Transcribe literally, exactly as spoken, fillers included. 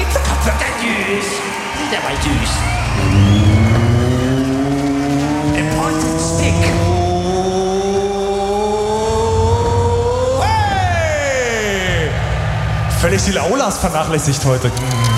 Kopf wird der süß. Der war süß. Important Stick. Hey! Völlig die Aulas vernachlässigt heute.